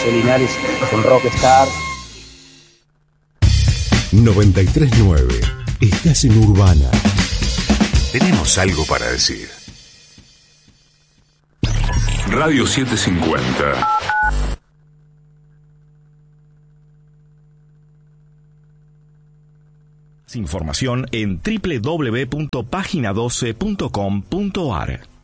José Linares es un rockstar. 93.9. Estás en Urbana. Tenemos algo para decir. Radio 750. Información en www.pagina12.com.ar.